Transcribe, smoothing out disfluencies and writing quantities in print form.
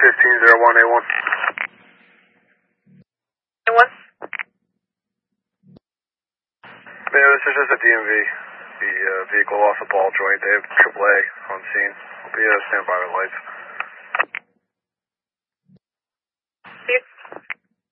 1501A1. A1? Yeah, this is just a DMV. The vehicle lost a ball joint. They have AAA on scene. We'll be stand by with lights.